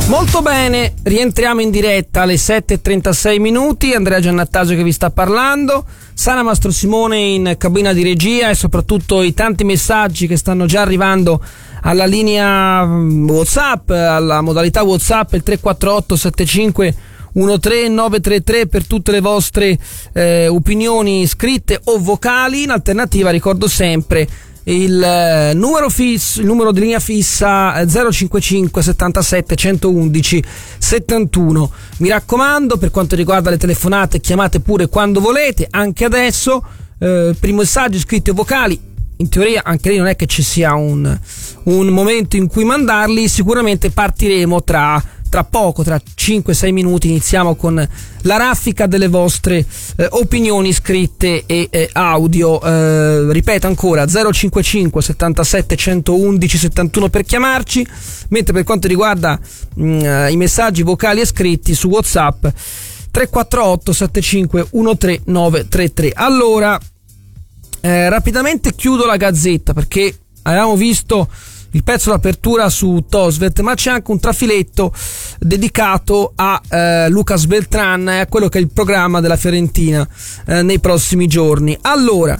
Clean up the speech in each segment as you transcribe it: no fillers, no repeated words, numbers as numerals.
Molto bene, rientriamo in diretta alle 7:36 minuti. Andrea Giannattasio che vi sta parlando, Sara Mastrosimone in cabina di regia e soprattutto i tanti messaggi che stanno già arrivando alla linea WhatsApp, alla modalità WhatsApp, il 348 75 13 933 per tutte le vostre opinioni scritte o vocali. In alternativa ricordo sempre il numero fisso, il numero di linea fissa 055 77 111 71. Mi raccomando, per quanto riguarda le telefonate, chiamate pure quando volete, anche adesso. Primo messaggi scritti o vocali, in teoria anche lì non è che ci sia un momento in cui mandarli. Sicuramente partiremo tra poco, tra 5-6 minuti iniziamo con la raffica delle vostre opinioni scritte e audio. Ripeto ancora, 055 77 111 71 per chiamarci, mentre per quanto riguarda i messaggi vocali e scritti su WhatsApp 348 75 13 933. Allora, rapidamente chiudo la Gazzetta perché avevamo visto il pezzo d'apertura su Tosvet, ma c'è anche un trafiletto dedicato a Lucas Beltrán e a quello che è il programma della Fiorentina nei prossimi giorni. Allora,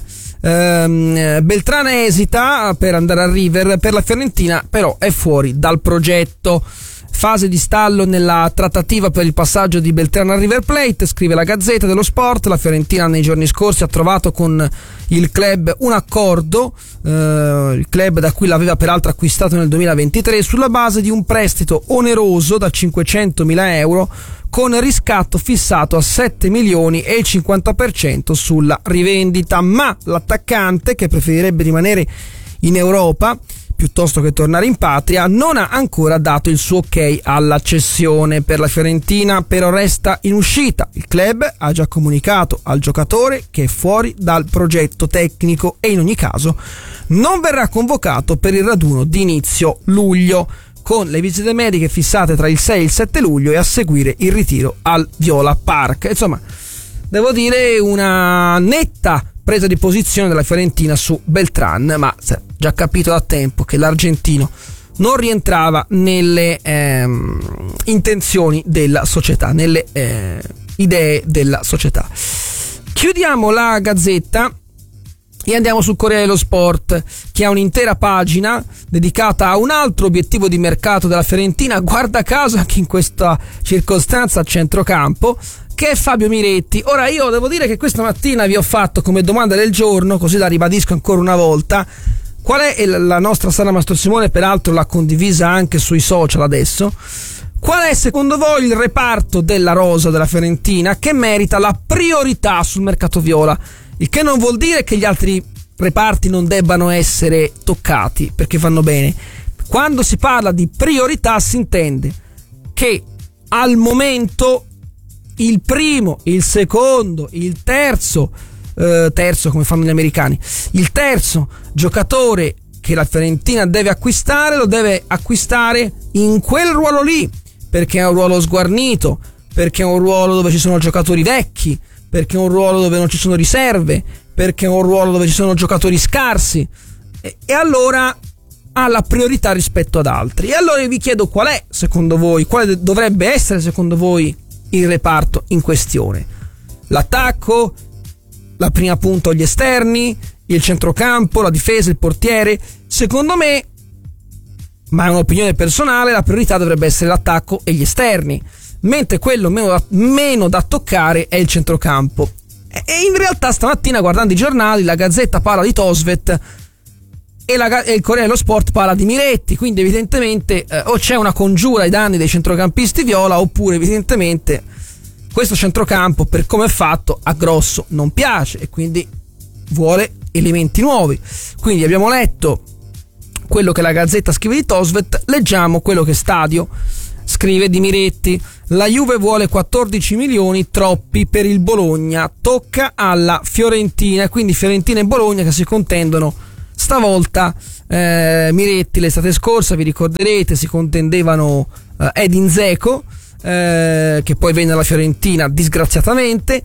Beltrán esita per andare a River, per la Fiorentina però è fuori dal progetto. Fase di stallo nella trattativa per il passaggio di Beltrán a River Plate, scrive la Gazzetta dello Sport. La Fiorentina nei giorni scorsi ha trovato con il club un accordo, il club da cui l'aveva peraltro acquistato nel 2023, sulla base di un prestito oneroso da 500.000 euro con riscatto fissato a 7 milioni e il 50% sulla rivendita, ma l'attaccante, che preferirebbe rimanere in Europa piuttosto che tornare in patria, non ha ancora dato il suo ok alla cessione. Per la Fiorentina però resta in uscita. Il club ha già comunicato al giocatore che è fuori dal progetto tecnico e in ogni caso non verrà convocato per il raduno di inizio luglio, con le visite mediche fissate tra il 6 e il 7 luglio e a seguire il ritiro al Viola Park. Insomma, devo dire una netta presa di posizione della Fiorentina su Beltrán, ma già capito da tempo che l'argentino non rientrava nelle intenzioni della società, nelle idee della società. Chiudiamo la Gazzetta e andiamo sul Corriere dello Sport, che ha un'intera pagina dedicata a un altro obiettivo di mercato della Fiorentina, guarda caso anche in questa circostanza a centrocampo, che è Fabio Miretti. Ora, io devo dire che questa mattina vi ho fatto come domanda del giorno, così la ribadisco ancora una volta: qual è la nostra Sara Mastrosimone, peraltro l'ha condivisa anche sui social adesso, qual è secondo voi il reparto della rosa della Fiorentina che merita la priorità sul mercato viola? Il che non vuol dire che gli altri reparti non debbano essere toccati, perché vanno bene. Quando si parla di priorità si intende che al momento il primo, il secondo, il terzo come fanno gli americani, il terzo giocatore che la Fiorentina deve acquistare lo deve acquistare in quel ruolo lì, perché è un ruolo sguarnito, perché è un ruolo dove ci sono giocatori vecchi, perché è un ruolo dove non ci sono riserve, perché è un ruolo dove ci sono giocatori scarsi, e allora ha la priorità rispetto ad altri. E allora io vi chiedo qual è secondo voi, quale dovrebbe essere secondo voi il reparto in questione: l'attacco, la prima punta o gli esterni, il centrocampo, la difesa, il portiere? Secondo me, ma è un'opinione personale, la priorità dovrebbe essere l'attacco e gli esterni, mentre quello meno da toccare è il centrocampo. E in realtà stamattina, guardando i giornali, la Gazzetta parla di Tosvet e il Corriere dello Sport parla di Miretti, quindi evidentemente o c'è una congiura ai danni dei centrocampisti viola, oppure evidentemente questo centrocampo, per come è fatto, a Grosso non piace e quindi vuole elementi nuovi. Quindi abbiamo letto quello che la Gazzetta scrive di Tosvet, leggiamo quello che Stadio scrive di Miretti. La Juve vuole 14 milioni, troppi per il Bologna, tocca alla Fiorentina. Quindi Fiorentina e Bologna che si contendono stavolta Miretti. L'estate scorsa, vi ricorderete, si contendevano Edin Dzeko, che poi venne alla Fiorentina disgraziatamente,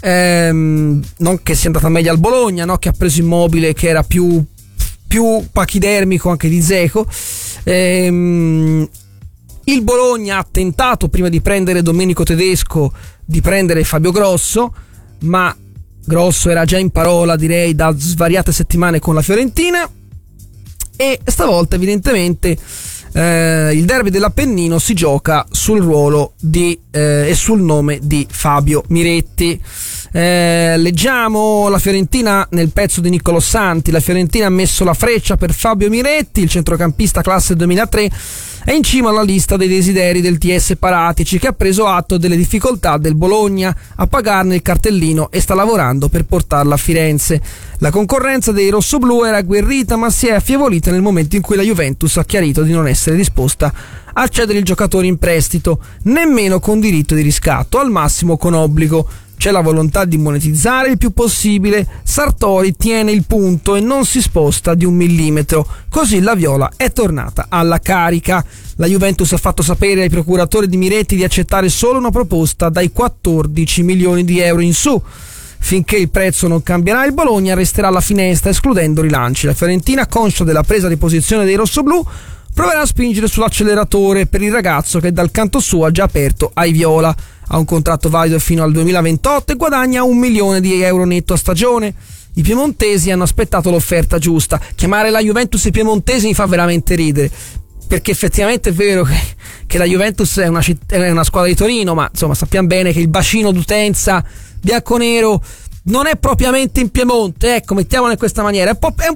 non che sia andata meglio al Bologna, no? Che ha preso Immobile, che era più pachidermico anche di Dzeko, Il Bologna ha tentato, prima di prendere Domenico Tedesco, di prendere Fabio Grosso, ma Grosso era già in parola, direi, da svariate settimane con la Fiorentina, e stavolta evidentemente il derby dell'Appennino si gioca sul ruolo e sul nome di Fabio Miretti. Leggiamo la Fiorentina nel pezzo di Niccolò Santi. La Fiorentina ha messo la freccia per Fabio Miretti, il centrocampista classe 2003 è in cima alla lista dei desideri del TS Paratici, che ha preso atto delle difficoltà del Bologna a pagarne il cartellino e sta lavorando per portarla a Firenze. La concorrenza dei rossoblù era agguerrita, ma si è affievolita nel momento in cui la Juventus ha chiarito di non essere disposta a cedere il giocatore in prestito, nemmeno con diritto di riscatto, al massimo con obbligo. C'è la volontà di monetizzare il più possibile. Sartori tiene il punto e non si sposta di 1 millimetro. Così la Viola è tornata alla carica. La Juventus ha fatto sapere ai procuratori di Miretti di accettare solo una proposta dai 14 milioni di euro in su. Finché il prezzo non cambierà, il Bologna resterà alla finestra, escludendo rilanci. La Fiorentina, conscia della presa di posizione dei rossoblù, proverà a spingere sull'acceleratore per il ragazzo che dal canto suo ha già aperto ai viola. Ha un contratto valido fino al 2028 e guadagna 1 milione di euro netto a stagione. I piemontesi hanno aspettato l'offerta giusta. Chiamare la Juventus i piemontesi mi fa veramente ridere, perché effettivamente è vero che la Juventus è una squadra di Torino, ma insomma sappiamo bene che il bacino d'utenza bianconero non è propriamente in Piemonte, ecco, mettiamolo in questa maniera.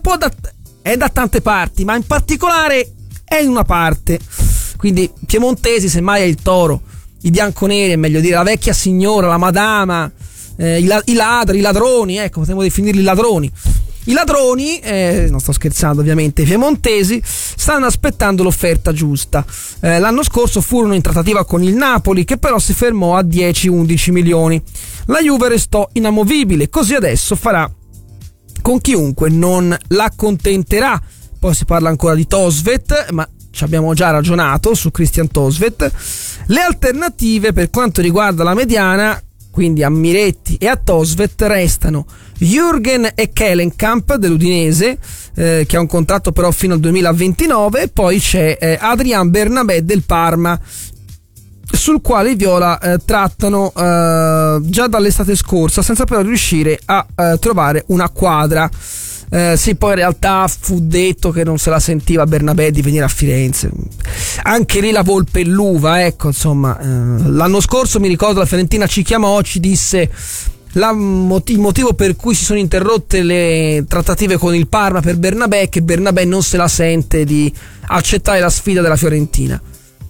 È da tante parti, ma in particolare è in una parte. Quindi piemontesi semmai è il Toro, i bianconeri è meglio dire la vecchia signora, la madama, i ladri, i ladroni, ecco, potremmo definirli ladroni. I ladroni, non sto scherzando ovviamente, i piemontesi stanno aspettando l'offerta giusta. L'anno scorso furono in trattativa con il Napoli, che però si fermò a 10-11 milioni. La Juve restò inamovibile, così adesso farà con chiunque non l'accontenterà. Poi si parla ancora di Tosvet, ma ci abbiamo già ragionato su Christian Tosvet. Le alternative per quanto riguarda la mediana, quindi a Miretti e a Tosvet, restano Jürgen Ekkelenkamp dell'Udinese, che ha un contratto però fino al 2029, e poi c'è Adrian Bernabé del Parma, sul quale i Viola trattano già dall'estate scorsa, senza però riuscire a trovare una quadra. Sì, poi in realtà fu detto che non se la sentiva Bernabé di venire a Firenze. Anche lì la volpe e l'uva, ecco, insomma. L'anno scorso mi ricordo la Fiorentina ci chiamò, ci disse il motivo per cui si sono interrotte le trattative con il Parma per Bernabé è che Bernabé non se la sente di accettare la sfida della Fiorentina.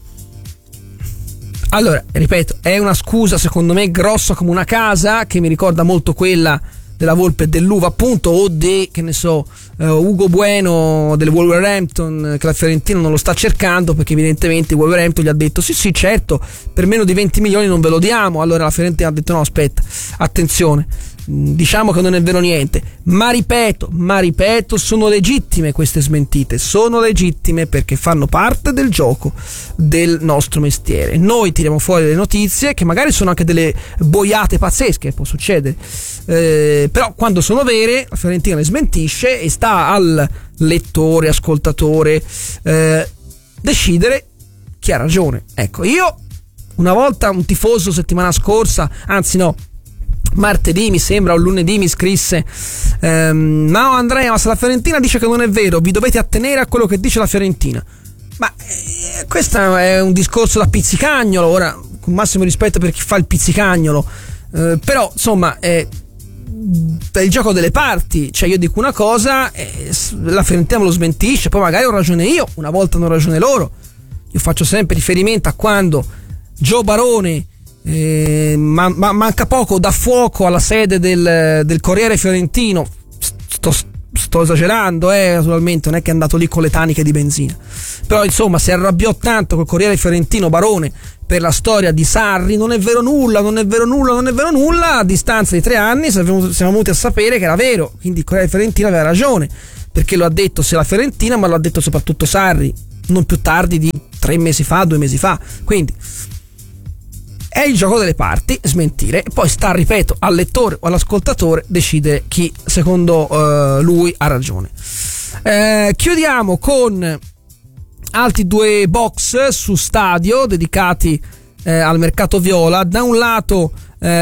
Allora, ripeto, è una scusa secondo me grossa come una casa, che mi ricorda molto quella della volpe e dell'uva, appunto, o che ne so, Ugo Bueno del Wolverhampton, che la Fiorentina non lo sta cercando perché evidentemente il Wolverhampton gli ha detto sì certo, per meno di 20 milioni non ve lo diamo. Allora la Fiorentina ha detto no, aspetta, attenzione, diciamo che non è vero niente. Ma ripeto, sono legittime queste smentite, sono legittime perché fanno parte del gioco del nostro mestiere. Noi tiriamo fuori le notizie che magari sono anche delle boiate pazzesche, può succedere, però quando sono vere la Fiorentina le smentisce e sta al lettore, ascoltatore decidere chi ha ragione. Ecco, io una volta un tifoso settimana scorsa, anzi no, martedì mi sembra o lunedì, mi scrisse no Andrea, ma se la Fiorentina dice che non è vero vi dovete attenere a quello che dice la Fiorentina. Ma questo è un discorso da pizzicagnolo. Ora, con massimo rispetto per chi fa il pizzicagnolo, però insomma è il gioco delle parti. Cioè io dico una cosa, la Fiorentina me lo smentisce, poi magari ho ragione io, una volta non ho ragione loro. Io faccio sempre riferimento a quando Gio Barone manca poco dà fuoco alla sede del Corriere Fiorentino. Sto esagerando, naturalmente non è che è andato lì con le taniche di benzina, però insomma si arrabbiò tanto col Corriere Fiorentino Barone per la storia di Sarri. Non è vero nulla. A distanza di 3 anni siamo venuti a sapere che era vero, quindi il Corriere Fiorentino aveva ragione, perché lo ha detto sia la Fiorentina, ma lo ha detto soprattutto Sarri non più tardi di 2 mesi fa. Quindi è il gioco delle parti smentire, poi sta, ripeto, al lettore o all'ascoltatore decidere chi secondo lui ha ragione. Chiudiamo con altri 2 box su Stadio dedicati al mercato viola. Da un lato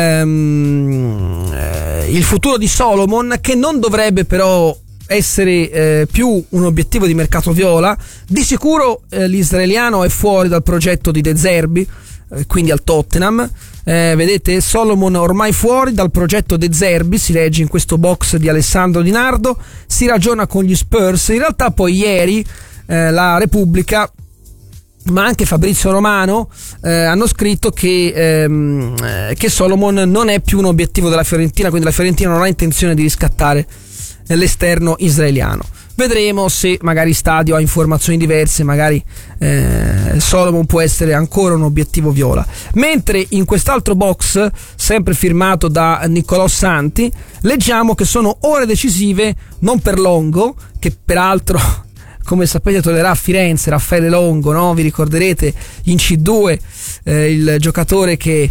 il futuro di Solomon, che non dovrebbe però essere più un obiettivo di mercato viola. Di sicuro l'israeliano è fuori dal progetto di De Zerbi, quindi al Tottenham. Vedete, Solomon ormai fuori dal progetto De Zerbi, si legge in questo box di Alessandro Di Nardo. Si ragiona con gli Spurs. In realtà poi ieri la Repubblica, ma anche Fabrizio Romano hanno scritto che Solomon non è più un obiettivo della Fiorentina, quindi la Fiorentina non ha intenzione di riscattare l'esterno israeliano. Vedremo se magari Stadio ha informazioni diverse, magari Solomon può essere ancora un obiettivo viola. Mentre in quest'altro box, sempre firmato da Niccolò Santi, leggiamo che sono ore decisive non per Longo, che peraltro, come sapete, tornerà a Firenze, Raffaele Longo, no? Vi ricorderete in C2 il giocatore che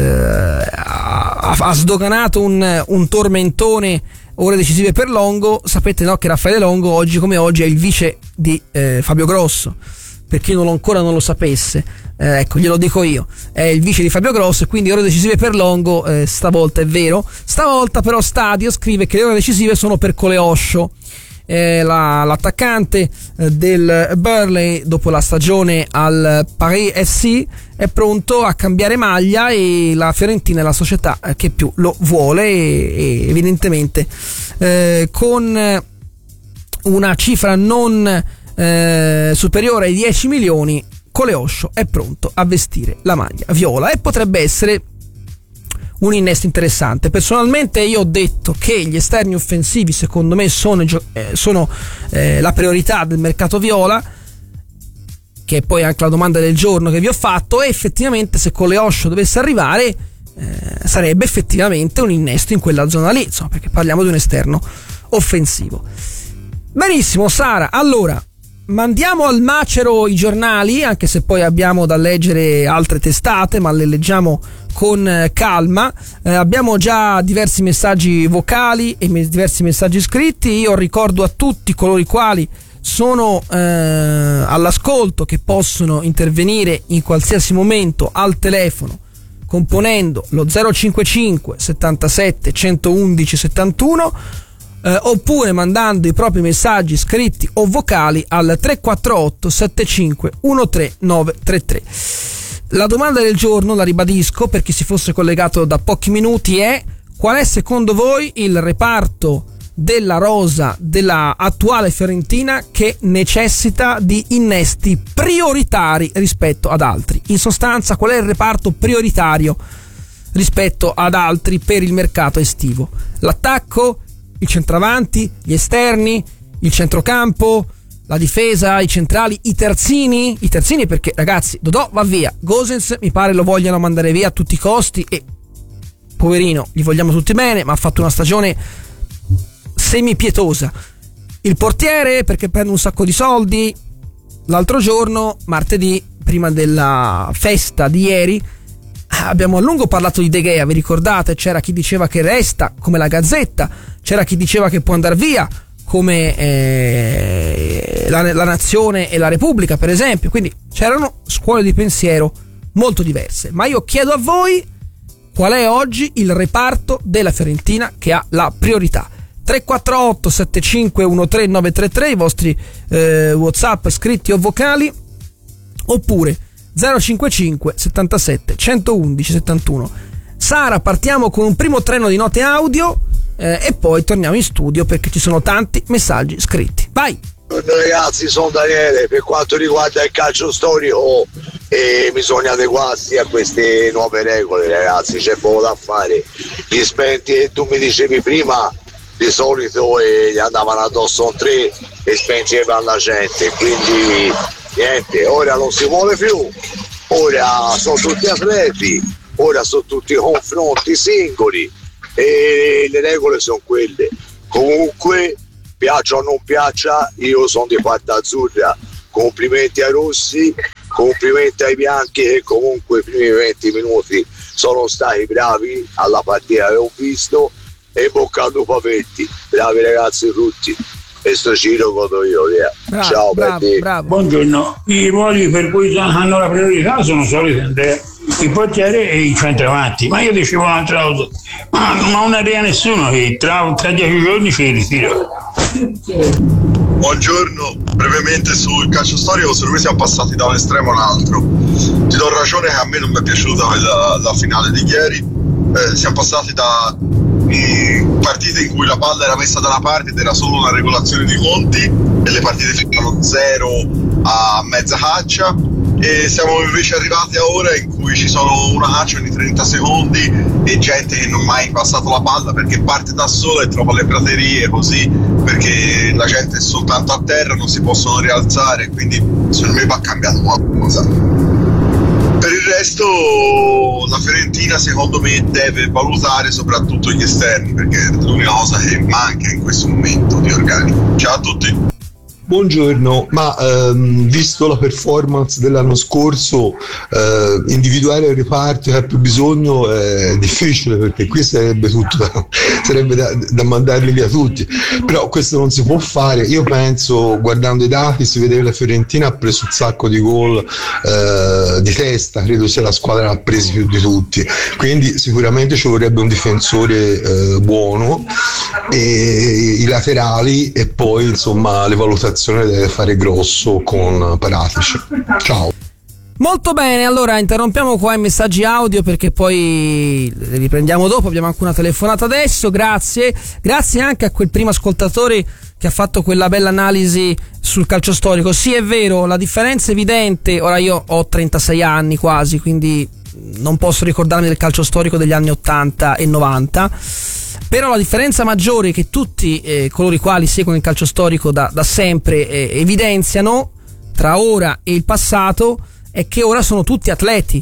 ha sdoganato un tormentone. Ore decisive per Longo. Sapete, no, che Raffaele Longo oggi come oggi è il vice di Fabio Grosso, per chi ancora non lo sapesse, ecco, glielo dico io, è il vice di Fabio Grosso, e quindi ore decisive per Longo. Stavolta è vero, stavolta però Stadio scrive che le ore decisive sono per Coleoscio. L'attaccante del Burnley, dopo la stagione al Paris FC, è pronto a cambiare maglia, e la Fiorentina è la società che più lo vuole, e evidentemente con una cifra non superiore ai 10 milioni Coleoscio è pronto a vestire la maglia viola, e potrebbe essere un innesto interessante. Personalmente io ho detto che gli esterni offensivi secondo me sono la priorità del mercato viola, che è poi anche la domanda del giorno che vi ho fatto, e effettivamente se Coleoscio dovesse arrivare sarebbe effettivamente un innesto in quella zona lì, insomma, perché parliamo di un esterno offensivo. Benissimo Sara, allora mandiamo al macero i giornali, anche se poi abbiamo da leggere altre testate, ma le leggiamo con calma. Abbiamo già diversi messaggi vocali e diversi messaggi scritti. Io ricordo a tutti coloro i quali sono all'ascolto che possono intervenire in qualsiasi momento al telefono componendo lo 055 77 111 71, oppure mandando i propri messaggi scritti o vocali al 348 75 13 933. La domanda del giorno, la ribadisco per chi si fosse collegato da pochi minuti, è: qual è secondo voi il reparto della rosa della attuale Fiorentina che necessita di innesti prioritari rispetto ad altri? In sostanza, qual è il reparto prioritario rispetto ad altri per il mercato estivo? L'attacco, il centravanti, gli esterni, il centrocampo, la difesa, i centrali, i terzini, perché ragazzi, Dodò va via, Gosens mi pare lo vogliano mandare via a tutti i costi, e poverino, gli vogliamo tutti bene, ma ha fatto una stagione semipietosa. Il portiere, perché prende un sacco di soldi. L'altro giorno, martedì, prima della festa di ieri, abbiamo a lungo parlato di De Gea, vi ricordate? C'era chi diceva che resta, come la Gazzetta, c'era chi diceva che può andare via, come la Nazione e la Repubblica, per esempio. Quindi c'erano scuole di pensiero molto diverse, ma io chiedo a voi qual è oggi il reparto della Fiorentina che ha la priorità. 348 75 13 933 i vostri WhatsApp scritti o vocali, oppure 055 77 111 71. Sara, partiamo con un primo treno di note audio e poi torniamo in studio perché ci sono tanti messaggi scritti. Vai! Ragazzi, sono Daniele. Per quanto riguarda il calcio storico, bisogna adeguarsi a queste nuove regole, ragazzi, c'è poco da fare. Gli spenti che tu mi dicevi prima di solito gli andavano addosso un 3 e spengevano la gente, quindi niente, ora non si muove più, ora sono tutti atleti, ora sono tutti confronti singoli e le regole sono quelle. Comunque, piaccia o non piaccia, io sono di parte azzurra. Complimenti ai rossi, complimenti ai bianchi che comunque i primi 20 minuti sono stati bravi alla partita che ho visto, e bocca al lupo a Vetti. Bravi ragazzi tutti. e sto giro godo io, via. Bravo, Ciao, bravo. Buongiorno, i ruoli per cui hanno la priorità sono soliti, Andrea, il portiere e il centravanti, ma io dicevo un'altra cosa, ma non arriva nessuno che tra 10 giorni ci ritira. Buongiorno, brevemente sul calcio storico, secondo me siamo passati da un estremo all'altro. Ti do ragione che a me non mi è piaciuta la finale di ieri. Siamo passati da partite in cui la palla era messa da una parte ed era solo una regolazione di conti e le partite finivano 0 a mezza caccia, e siamo invece arrivati a ora in cui ci sono una caccia ogni 30 secondi e gente che non ha mai passato la palla perché parte da sola e trova le praterie così, perché la gente è soltanto a terra, non si possono rialzare, quindi secondo me va cambiato qualcosa. Per il resto la Fiorentina secondo me deve valutare soprattutto gli esterni, perché è l'unica cosa che manca in questo momento di organico. Ciao a tutti. Buongiorno, ma visto la performance dell'anno scorso, individuare il reparto che ha più bisogno è difficile, perché qui sarebbe da mandarli via tutti, però questo non si può fare. Io penso, guardando i dati, si vede che la Fiorentina ha preso un sacco di gol di testa, credo sia la squadra che ha preso più di tutti, quindi sicuramente ci vorrebbe un difensore buono, e i laterali, e poi insomma le valutazioni deve fare Grosso con Paratici. Ciao. Molto bene, allora interrompiamo qua i messaggi audio perché poi li riprendiamo dopo. Abbiamo anche una telefonata adesso. Grazie anche a quel primo ascoltatore che ha fatto quella bella analisi sul calcio storico. Sì, è vero, la differenza è evidente. Ora io ho 36 anni quasi, quindi non posso ricordarmi del calcio storico degli anni 80 e 90, però la differenza maggiore che tutti coloro i quali seguono il calcio storico da sempre evidenziano tra ora e il passato è che ora sono tutti atleti,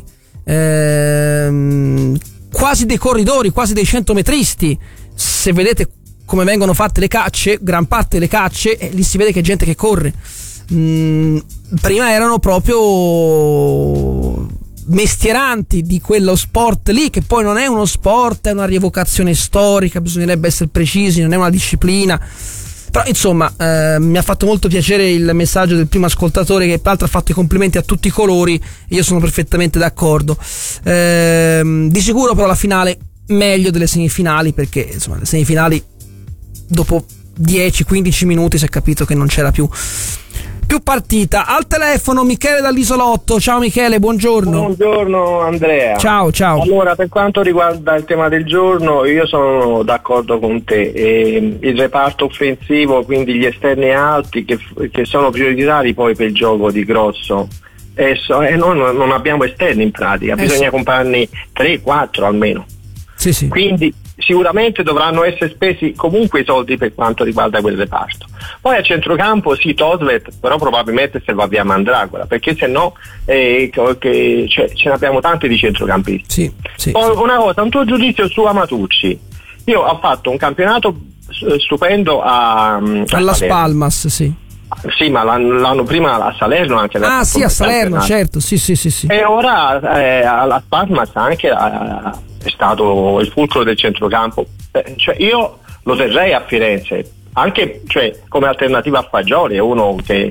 quasi dei corridori, quasi dei centometristi. Se vedete come vengono fatte le cacce, gran parte delle cacce, lì si vede che è gente che corre. Prima erano proprio mestieranti di quello sport lì, che poi non è uno sport, è una rievocazione storica, bisognerebbe essere precisi, non è una disciplina. Però insomma mi ha fatto molto piacere il messaggio del primo ascoltatore, che peraltro ha fatto i complimenti a tutti i colori, e io sono perfettamente d'accordo. Di sicuro però la finale meglio delle semifinali, perché insomma le semifinali dopo 10-15 minuti si è capito che non c'era più partita. Al telefono Michele dall'Isolotto. Ciao Michele, buongiorno. Buongiorno Andrea. Ciao. Allora, per quanto riguarda il tema del giorno, io sono d'accordo con te. Il reparto offensivo, quindi gli esterni alti che sono prioritari poi per il gioco di Grosso. Noi non abbiamo esterni in pratica, bisogna comprarne 3-4 almeno. Sì. Quindi sicuramente dovranno essere spesi comunque i soldi per quanto riguarda quel reparto. Poi a centrocampo sì, Tosvet, però probabilmente se va via Mandragola, perché se no ce ne abbiamo tanti di centrocampisti. Sì. Poi una cosa, un tuo giudizio su Amatucci. Io ho fatto un campionato stupendo alla Spalmas, sì. Sì, ma l'anno prima a Salerno anche. A Salerno, certo, sì. E ora alla Spalmas anche è stato il fulcro del centrocampo. Io lo terrei a Firenze, anche come alternativa a Fagioli. È uno che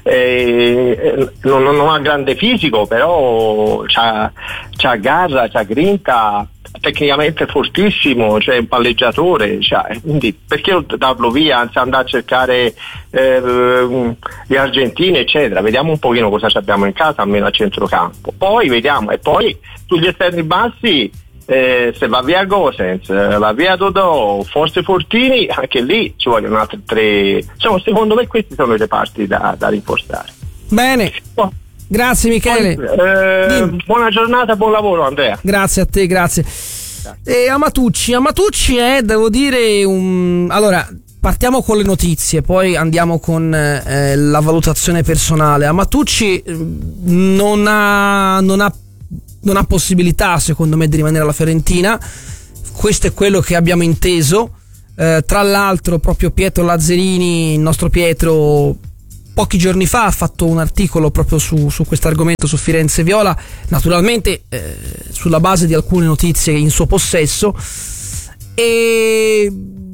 non ha grande fisico, però c'ha garra, c'ha grinta, tecnicamente fortissimo, un palleggiatore, quindi perché darlo via, anzi andare a cercare gli argentini eccetera. Vediamo un pochino cosa abbiamo in casa, almeno a centrocampo, poi vediamo. E poi sugli esterni bassi, se va via Gosens, va via Dodò, forse Fortini, anche lì ci vogliono altri 3. Secondo me questi sono le parti da rinforzare. Bene. Grazie Michele. Buona giornata, buon lavoro Andrea. Grazie a te, grazie. E Amatucci è, devo dire, allora partiamo con le notizie, poi andiamo con la valutazione personale. Amatucci non ha possibilità, secondo me, di rimanere alla Fiorentina. Questo è quello che abbiamo inteso. Tra l'altro proprio Pietro Lazzarini, il nostro Pietro, pochi giorni fa ha fatto un articolo proprio su questo argomento, su Firenze Viola, naturalmente sulla base di alcune notizie in suo possesso, e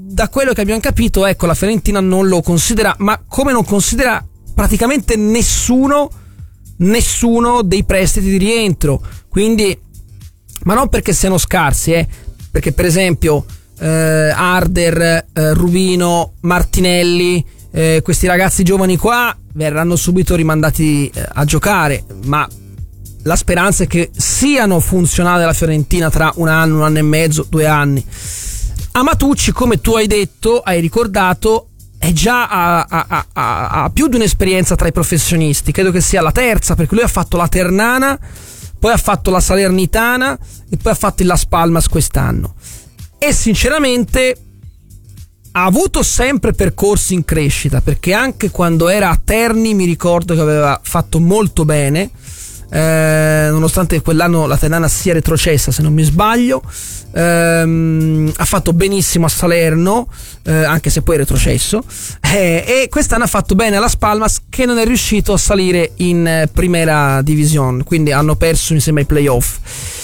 da quello che abbiamo capito, ecco, la Fiorentina non lo considera, ma come non considera praticamente nessuno dei prestiti di rientro. Quindi, ma non perché siano scarsi, perché per esempio Harder, Rubino, Martinelli, questi ragazzi giovani qua verranno subito rimandati a giocare, ma la speranza è che siano funzionali alla Fiorentina tra un anno e mezzo, 2 anni. Amatucci, come tu hai detto, hai ricordato, è già ha più di un'esperienza tra i professionisti, credo che sia la terza, perché lui ha fatto la Ternana, poi ha fatto la Salernitana e poi ha fatto il Las Palmas quest'anno, e sinceramente ha avuto sempre percorsi in crescita, perché anche quando era a Terni mi ricordo che aveva fatto molto bene, nonostante quell'anno la Ternana sia retrocessa, se non mi sbaglio. Ha fatto benissimo a Salerno, anche se poi è retrocesso, e quest'anno ha fatto bene alla Palmas, che non è riuscito a salire in Primera Division, quindi hanno perso insieme ai playoff.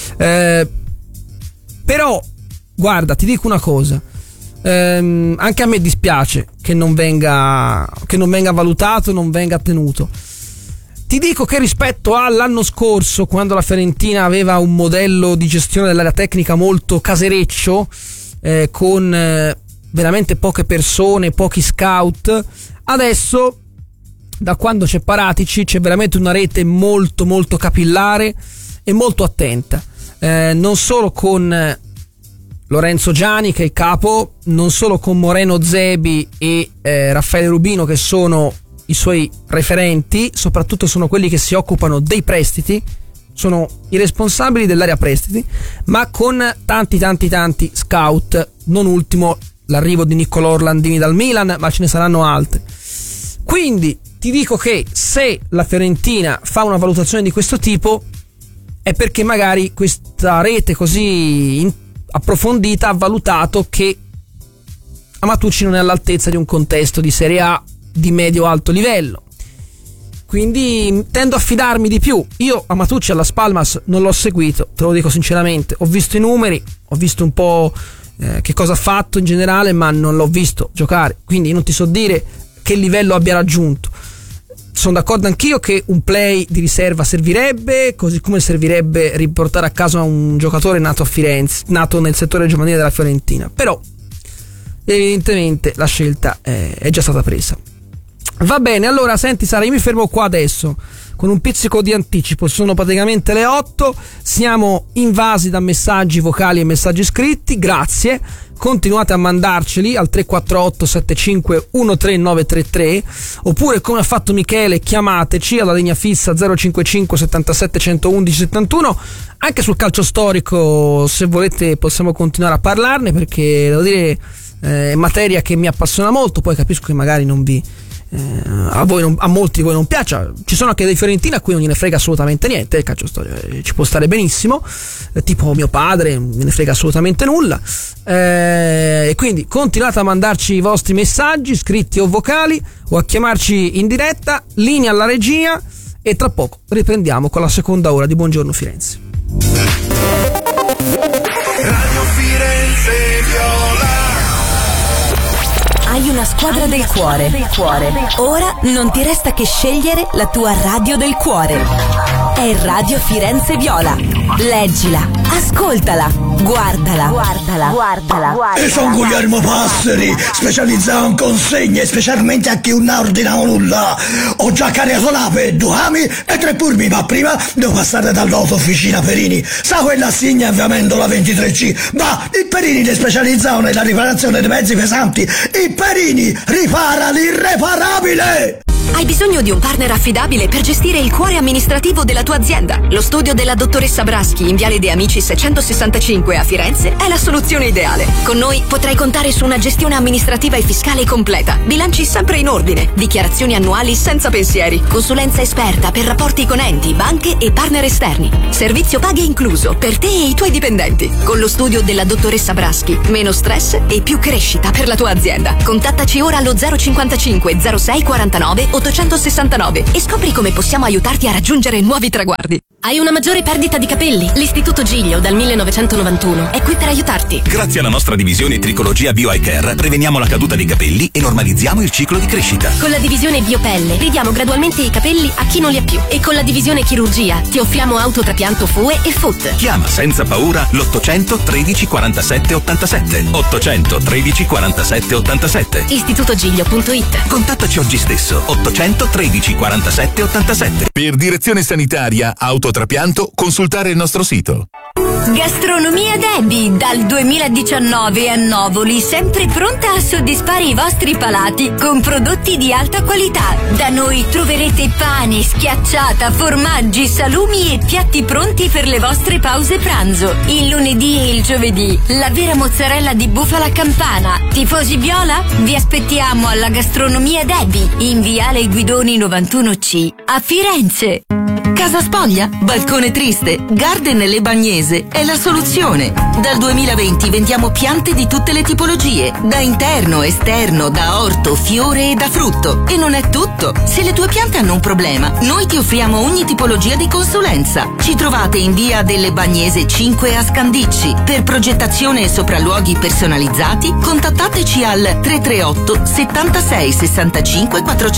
Però guarda, ti dico una cosa, anche a me dispiace che non venga valutato, non venga tenuto. Ti dico che rispetto all'anno scorso, quando la Fiorentina aveva un modello di gestione dell'area tecnica molto casereccio, con veramente poche persone, pochi scout, adesso, da quando c'è Paratici, c'è veramente una rete molto molto capillare e molto attenta, non solo con Lorenzo Giani, che è il capo, non solo con Moreno Zebi e Raffaele Rubino, che sono i suoi referenti, soprattutto sono quelli che si occupano dei prestiti, sono i responsabili dell'area prestiti, ma con tanti scout, non ultimo l'arrivo di Niccolò Orlandini dal Milan, ma ce ne saranno altri. Quindi ti dico che se la Fiorentina fa una valutazione di questo tipo è perché magari questa rete così approfondita ha valutato che Amatucci non è all'altezza di un contesto di Serie A di medio-alto livello, quindi tendo a fidarmi di più. Io Amatucci alla Palmas non l'ho seguito, te lo dico sinceramente, ho visto i numeri, ho visto un po' che cosa ha fatto in generale, ma non l'ho visto giocare, quindi non ti so dire che livello abbia raggiunto. Sono d'accordo anch'io che un play di riserva servirebbe, così come servirebbe riportare a casa un giocatore nato a Firenze, nato nel settore giovanile della Fiorentina, però evidentemente la scelta è già stata presa. Va bene, allora senti Sara, io mi fermo qua adesso con un pizzico di anticipo, sono praticamente le 8, siamo invasi da messaggi vocali e messaggi scritti, grazie, continuate a mandarceli al 348 75 13933, oppure come ha fatto Michele chiamateci alla linea fissa 055 77 111 71. Anche sul calcio storico, se volete, possiamo continuare a parlarne, perché devo dire è materia che mi appassiona molto, poi capisco che magari non vi a molti di voi non piaccia. Ci sono anche dei fiorentini a cui non gliene frega assolutamente niente, il calcio storico ci può stare benissimo, tipo mio padre, non gliene frega assolutamente nulla, e quindi continuate a mandarci i vostri messaggi scritti o vocali, o a chiamarci in diretta, linea alla regia, e tra poco riprendiamo con la seconda ora di Buongiorno Firenze. Radio Firenze Viola. Hai una squadra del cuore. Ora non ti resta che scegliere la tua radio del cuore. È Radio Firenze Viola. Leggila, ascoltala, guardala. E sono Guglielmo Passeri, specializzato in consegne, specialmente a chi non ordina nulla. Ho già caricato l'ape, 2 ami e 3 purmi, ma prima devo passare dall'auto officina Perini. Sa quella assegna avviamento la 23C? Ma i Perini li specializzano nella riparazione dei mezzi pesanti. I Perini ripara l'irreparabile! Hai bisogno di un partner affidabile per gestire il cuore amministrativo della tua azienda? Lo studio della dottoressa Braschi in Viale De Amicis 165 a Firenze è la soluzione ideale. Con noi potrai contare su una gestione amministrativa e fiscale completa, bilanci sempre in ordine, dichiarazioni annuali senza pensieri, consulenza esperta per rapporti con enti, banche e partner esterni, servizio paghe incluso per te e i tuoi dipendenti. Con lo studio della dottoressa Braschi, meno stress e più crescita per la tua azienda. Contattaci ora allo 055 06 49 81 869 e scopri come possiamo aiutarti a raggiungere nuovi traguardi. Hai una maggiore perdita di capelli? L'Istituto Giglio dal 1991 è qui per aiutarti. Grazie alla nostra divisione Tricologia Bio Eye Care preveniamo la caduta dei capelli e normalizziamo il ciclo di crescita. Con la divisione Biopelle ridiamo gradualmente i capelli a chi non li ha più. E con la divisione Chirurgia ti offriamo autotrapianto FUE e FUT. Chiama senza paura l'800 13 47 87. 800 13 47 87. istitutogiglio.it. Contattaci oggi stesso. 800 13 47 87. Per direzione sanitaria, autotrapianto, consultare il nostro sito. Gastronomia Debbie, dal 2019 a Novoli, sempre pronta a soddisfare i vostri palati con prodotti di alta qualità. Da noi troverete pane, schiacciata, formaggi, salumi e piatti pronti per le vostre pause pranzo. Il lunedì e il giovedì, la vera mozzarella di bufala campana. Tifosi viola? Vi aspettiamo alla Gastronomia Debbie, in Viale Guidoni 91C, a Firenze. Casa spoglia? Balcone triste? Garden Le Bagnese è la soluzione. Dal 2020 vendiamo piante di tutte le tipologie, da interno, esterno, da orto, fiore e da frutto. E non è tutto. Se le tue piante hanno un problema, noi ti offriamo ogni tipologia di consulenza. Ci trovate in via delle Bagnese 5 a Scandicci. Per progettazione e sopralluoghi personalizzati, contattateci al 338 76 65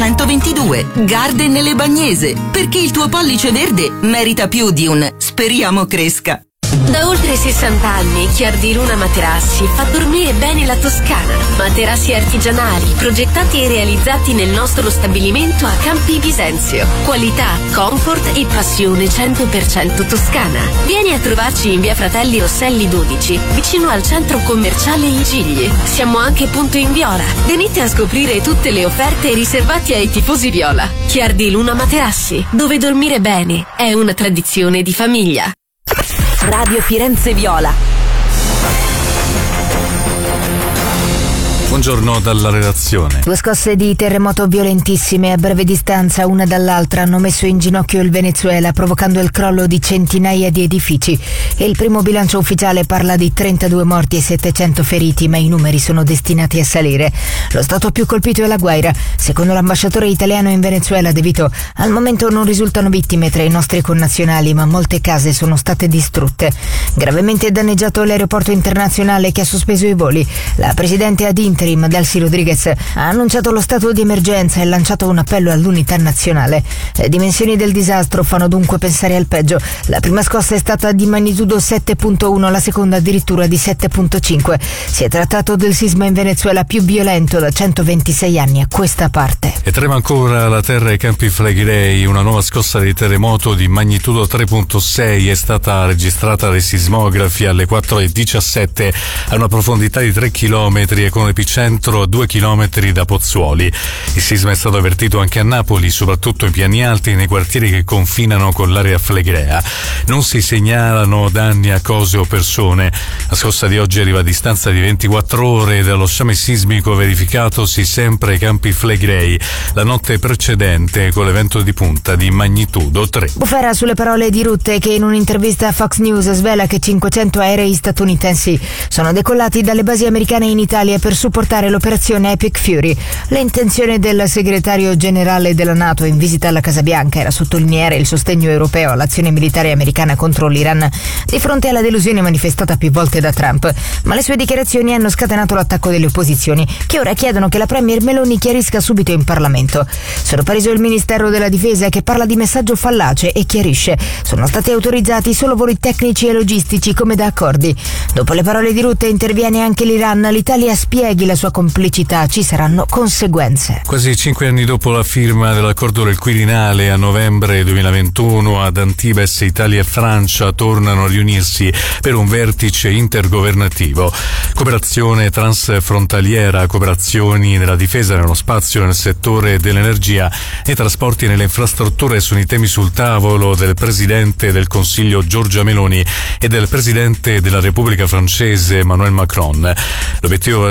422. Garden Le Bagnese, perché il tuo pollice verde merita più di un speriamo cresca. Da oltre 60 anni Chiardi Luna Materassi fa dormire bene la Toscana. Materassi artigianali progettati e realizzati nel nostro stabilimento a Campi Bisenzio. Qualità, comfort e passione 100% toscana. Vieni a trovarci in via Fratelli Rosselli 12, vicino al centro commerciale in Gigli. Siamo anche punto in Viola. Venite a scoprire tutte le offerte riservate ai tifosi viola. Chiardi Luna Materassi, dove dormire bene è una tradizione di famiglia. Radio Firenze Viola. Buongiorno dalla redazione. Due scosse di terremoto violentissime a breve distanza una dall'altra hanno messo in ginocchio il Venezuela, provocando il crollo di centinaia di edifici. Il primo bilancio ufficiale parla di 32 morti e 700 feriti, ma i numeri sono destinati a salire. Lo stato più colpito è La Guaira. Secondo l'ambasciatore italiano in Venezuela, De Vito, al momento non risultano vittime tra i nostri connazionali, ma molte case sono state distrutte. Gravemente danneggiato l'aeroporto internazionale che ha sospeso i voli. La presidente ad interim, Delcy Rodriguez, ha annunciato lo stato di emergenza e lanciato un appello all'unità nazionale. Le dimensioni del disastro fanno dunque pensare al peggio. La prima scossa è stata di magnitudo 7.1, la seconda addirittura di 7.5. Si è trattato del sisma in Venezuela più violento da 126 anni a questa parte. E trema ancora la terra ai Campi Flegrei. Una nuova scossa di terremoto di magnitudo 3.6 è stata registrata dai sismografi alle 4:17 a una profondità di 3 km e con un epicentro a 2 km da Pozzuoli. Il sisma è stato avvertito anche a Napoli, soprattutto in piani alti nei quartieri che confinano con l'area flegrea. Non si segnalano danni a cose o persone. La scossa di oggi arriva a distanza di 24 ore dallo sciame sismico verificatosi sempre ai Campi Flegrei la notte precedente, con l'evento di punta di magnitudo 3. Bufera sulle parole di Rutte, che in un'intervista a Fox News svela che 500 aerei statunitensi sono decollati dalle basi americane in Italia per supportare l'operazione Epic Fury. L'intenzione del segretario generale della NATO in visita alla Casa Bianca era sottolineare il sostegno europeo all'azione militare americana contro l'Iran di fronte alla delusione manifestata più volte da Trump, ma le sue dichiarazioni hanno scatenato l'attacco delle opposizioni, che ora chiedono che la premier Meloni chiarisca subito in Parlamento. Sorpreso il Ministero della Difesa, che parla di messaggio fallace e chiarisce: sono stati autorizzati solo voli tecnici e logistici come da accordi. Dopo le parole di Rutte interviene anche l'Iran. L'Italia spieghi la sua complicità, ci saranno conseguenze. Quasi 5 anni dopo la firma dell'accordo del Quirinale a novembre 2021, ad Antibes Italia e Francia tornano a riunirsi per un vertice intergovernativo. Cooperazione transfrontaliera, cooperazioni nella difesa, nello spazio, nel settore dell'energia, nei trasporti e nelle infrastrutture sono i temi sul tavolo del Presidente del Consiglio Giorgia Meloni e del Presidente della Repubblica francese Emmanuel Macron. L'obiettivo del vertice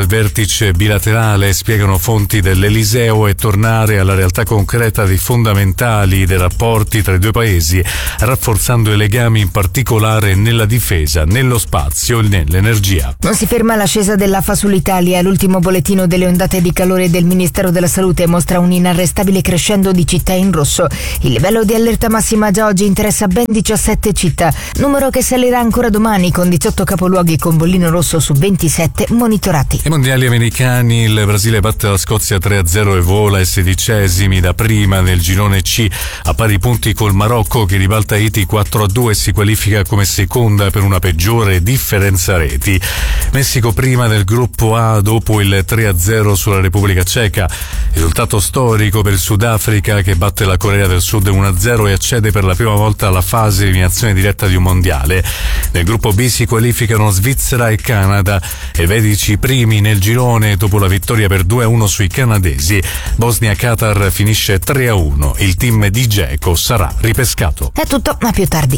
Tadic bilaterale, spiegano fonti dell'Eliseo, e tornare alla realtà concreta dei fondamentali dei rapporti tra i due paesi, rafforzando i legami in particolare nella difesa, nello spazio e nell'energia. Non si ferma l'ascesa dell'AFA sull'Italia. L'ultimo bollettino delle ondate di calore del Ministero della Salute mostra un inarrestabile crescendo di città in rosso. Il livello di allerta massima già oggi interessa ben 17 città, numero che salirà ancora domani con 18 capoluoghi con bollino rosso su 27 monitorati. Ai mondiali americani il Brasile batte la Scozia 3-0 e vola ai 16esimi da prima nel girone C, a pari punti col Marocco che ribalta Haiti 4-2 e si qualifica come seconda per una peggiore differenza reti. Messico prima del gruppo A dopo il 3-0 sulla Repubblica Ceca, risultato storico per il Sudafrica che batte la Corea del Sud 1-0 e accede per la prima volta alla fase di eliminazione diretta di un mondiale. Nel gruppo B si qualificano Svizzera e Canada, elvetici primi nel girone dopo la vittoria per 2-1 sui canadesi. Bosnia-Qatar finisce 3-1, il team di Dzeko sarà ripescato. È tutto, ma più tardi.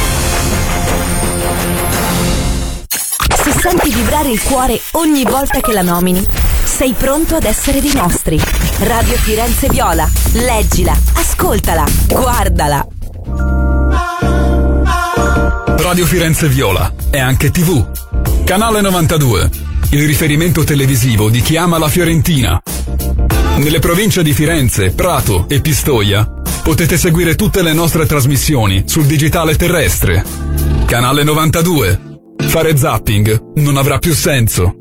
Se senti vibrare il cuore ogni volta che la nomini, sei pronto ad essere dei nostri. Radio Firenze Viola, leggila, ascoltala, guardala. Radio Firenze Viola è anche TV. Canale 92, il riferimento televisivo di chi ama la Fiorentina. Nelle province di Firenze, Prato e Pistoia potete seguire tutte le nostre trasmissioni sul digitale terrestre. Canale 92. Fare zapping non avrà più senso.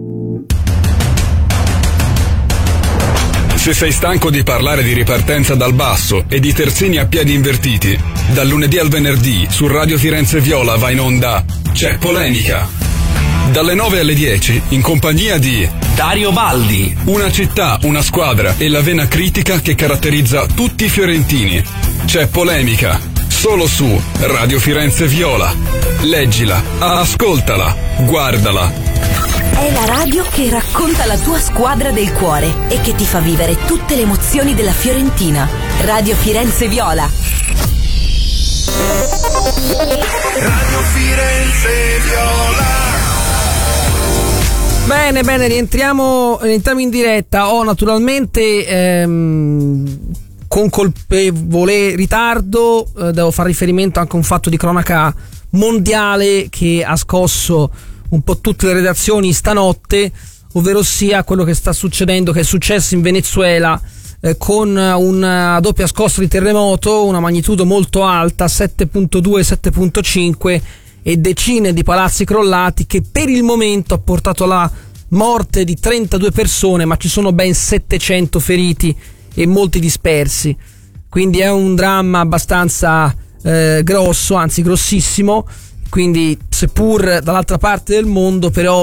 Se sei stanco di parlare di ripartenza dal basso e di terzini a piedi invertiti, dal lunedì al venerdì su Radio Firenze Viola va in onda C'è Polemica. Dalle 9 alle 10 in compagnia di Dario Baldi. Una città, una squadra e la vena critica che caratterizza tutti i fiorentini. C'è Polemica. Solo su Radio Firenze Viola. Leggila, ascoltala, guardala. È la radio che racconta la tua squadra del cuore e che ti fa vivere tutte le emozioni della Fiorentina. Radio Firenze Viola. Radio Firenze Viola. Bene, rientriamo in diretta. Naturalmente con colpevole ritardo devo fare riferimento anche a un fatto di cronaca mondiale che ha scosso un po' tutte le redazioni stanotte, ovvero sia quello che sta succedendo, che è successo in Venezuela con una doppia scossa di terremoto, una magnitudo molto alta, 7.2 e 7.5, e decine di palazzi crollati, che per il momento ha portato alla morte di 32 persone, ma ci sono ben 700 feriti e molti dispersi. Quindi è un dramma abbastanza grosso, anzi grossissimo. Quindi, seppur dall'altra parte del mondo, però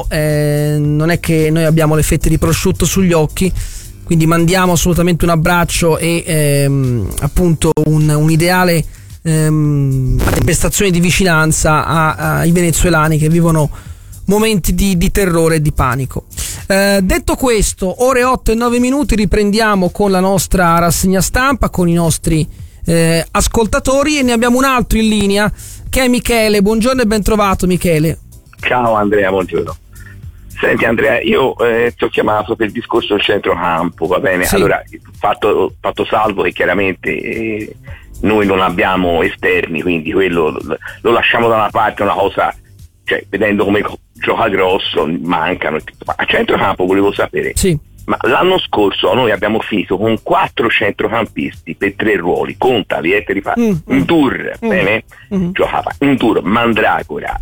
non è che noi abbiamo le fette di prosciutto sugli occhi. Quindi mandiamo assolutamente un abbraccio e appunto un ideale manifestazione di vicinanza ai venezuelani che vivono momenti di terrore e di panico. Detto questo, ore 8 e 9 minuti, riprendiamo con la nostra rassegna stampa, con i nostri ascoltatori, e ne abbiamo un altro in linea che è Michele. Buongiorno e ben trovato, Michele. Ciao Andrea, buongiorno. Senti Andrea, io ti ho chiamato per il discorso del centrocampo, va bene? Sì. Allora, fatto salvo che chiaramente noi non abbiamo esterni, quindi quello lo lasciamo da una parte, una cosa, cioè vedendo come gioca grosso, mancano. A centrocampo volevo sapere, sì, ma l'anno scorso noi abbiamo finito con 4 centrocampisti per 3 ruoli, contali, te li fa Ndur, bene? Giocava Ndur, Mandragora,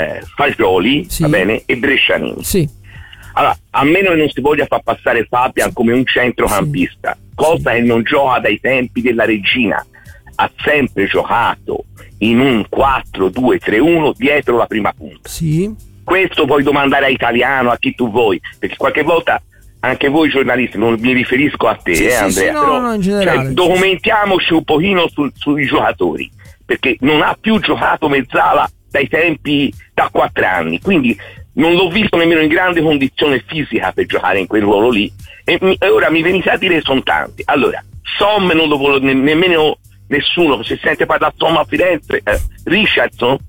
Fagioli, sì, va bene, e Brescianini. Sì. Allora, a meno che non si voglia far passare Fabian come un centrocampista, sì, cosa che non gioca dai tempi della regina, ha sempre giocato in un 4-2-3-1 dietro la prima punta. Sì. Questo puoi domandare a Italiano, a chi tu vuoi, perché qualche volta anche voi giornalisti, non mi riferisco a te, sì, Andrea, sì, però no, in generale, cioè, documentiamoci un pochino sui giocatori, perché non ha più giocato Mezzala dai tempi da 4 anni, quindi non l'ho visto nemmeno in grande condizione fisica per giocare in quel ruolo lì, e ora mi venite a dire sono tanti. Allora, Som non lo vuole nemmeno nessuno, se sente parlare Som a Firenze, Richardson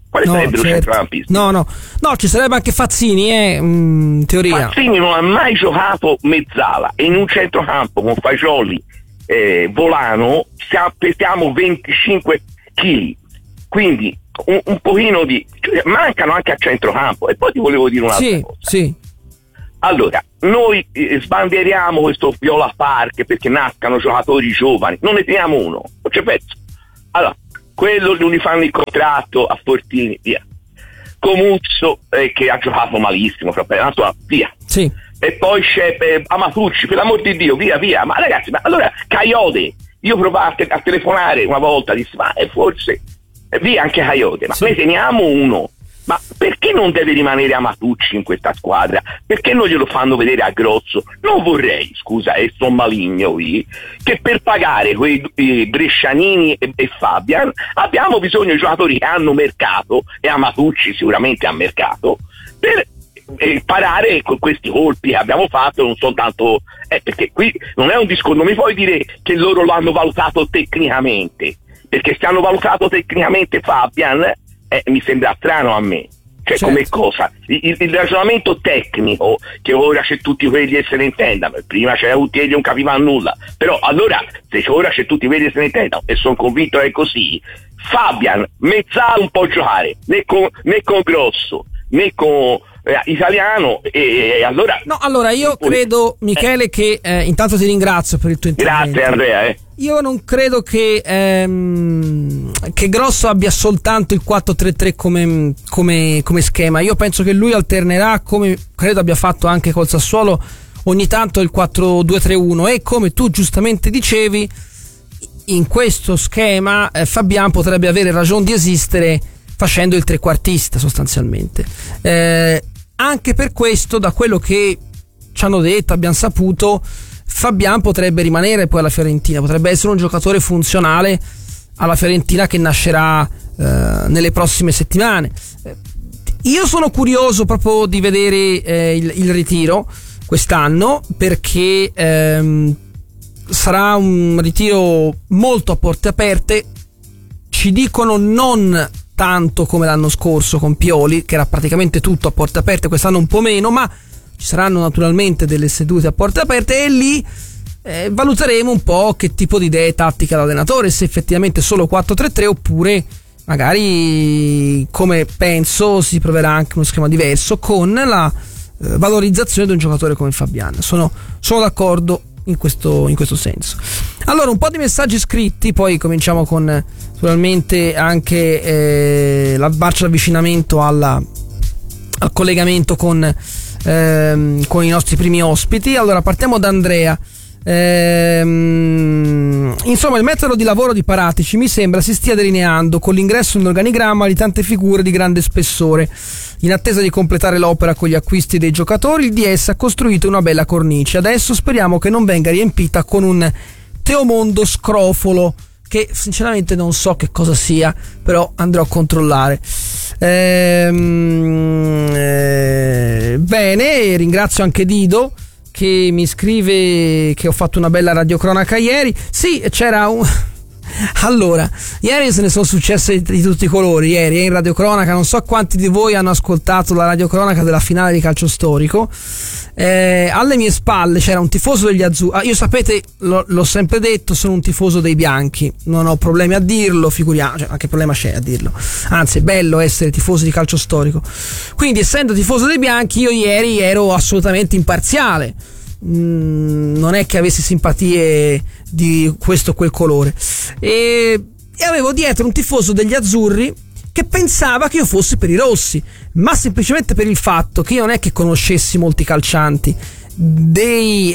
Quali sarebbero centrocampisti? No, ci sarebbe anche Fazzini, in teoria. Fazzini non ha mai giocato mezzala e in un centrocampo con Fagioli, Volano, pesiamo 25 kg, quindi un pochino mancano anche a centrocampo. E poi ti volevo dire un'altra cosa. Sì. Allora, noi sbandieriamo questo Viola Park perché nascano giocatori giovani, non ne teniamo uno, non c'è pezzo. Allora, quello gli fanno il contratto a Fortini, via. Comuzzo che ha giocato malissimo, via. Sì. E poi c'è Amatucci, per l'amor di Dio, via. Ma ragazzi, allora Coyote, io provai a telefonare una volta, dissi, ma forse via anche Coyote, ma noi teniamo uno. Ma perché non deve rimanere Amatucci in questa squadra? Perché non glielo fanno vedere a Grosso? Non vorrei, scusa, sono maligno che per pagare quei Brescianini e Fabian abbiamo bisogno di giocatori che hanno mercato, e Amatucci sicuramente ha mercato, per parare con questi colpi che abbiamo fatto. Non soltanto perché qui non è un discorso, non mi puoi dire che loro lo hanno valutato tecnicamente, perché se hanno valutato tecnicamente Fabian mi sembra strano a me, cioè come cosa, il ragionamento tecnico, che ora c'è tutti quelli che se ne intendano, prima c'era Utieri che non capiva nulla, però allora se ora c'è tutti quelli che se ne intendano, e sono convinto che è così, Fabian mezzala non può giocare né con Grosso né con Italiano, e allora allora io credo, Michele, che intanto ti ringrazio per il tuo intervento. Grazie Andrea. Io non credo che Grosso abbia soltanto il 4-3-3 come schema. Io penso che lui alternerà, come credo abbia fatto anche col Sassuolo, ogni tanto il 4-2-3-1, e come tu giustamente dicevi, in questo schema Fabian potrebbe avere ragione di esistere facendo il trequartista sostanzialmente. Anche per questo, da quello che ci hanno detto, abbiamo saputo, Fabian potrebbe rimanere poi alla Fiorentina, potrebbe essere un giocatore funzionale alla Fiorentina che nascerà nelle prossime settimane. Io sono curioso proprio di vedere il ritiro quest'anno, perché sarà un ritiro molto a porte aperte. Ci dicono non tanto come l'anno scorso con Pioli, che era praticamente tutto a porte aperte, quest'anno un po' meno, ma ci saranno naturalmente delle sedute a porte aperte, e lì valuteremo un po' che tipo di idee tattica l'allenatore, se effettivamente solo 4-3-3 oppure magari, come penso, si proverà anche uno schema diverso con la valorizzazione di un giocatore come Fabian. Sono d'accordo in questo senso. Allora, un po' di messaggi scritti, poi cominciamo con naturalmente anche la marcia d'avvicinamento al collegamento con i nostri primi ospiti. Allora, partiamo da Andrea. Insomma, il metodo di lavoro di Paratici mi sembra si stia delineando con l'ingresso in organigramma di tante figure di grande spessore. In attesa di completare l'opera con gli acquisti dei giocatori, il DS ha costruito una bella cornice. Adesso speriamo che non venga riempita con un Teomondo scrofolo, che sinceramente non so che cosa sia, però andrò a controllare. Bene, ringrazio anche Dido che mi scrive che ho fatto una bella radiocronaca ieri. Sì, c'era un... Allora, ieri se ne sono successe di tutti i colori. Ieri in radiocronaca, non so quanti di voi hanno ascoltato la radiocronaca della finale di calcio storico. Alle mie spalle c'era un tifoso degli azzurri. Io, sapete, l'ho sempre detto, sono un tifoso dei bianchi, non ho problemi a dirlo, figuriamoci, ma che problema c'è a dirlo? Anzi, è bello essere tifoso di calcio storico. Quindi, essendo tifoso dei bianchi, io ieri ero assolutamente imparziale. Non è che avessi simpatie di questo o quel colore, e avevo dietro un tifoso degli azzurri che pensava che io fossi per i rossi, ma semplicemente per il fatto che io non è che conoscessi molti calcianti. Dei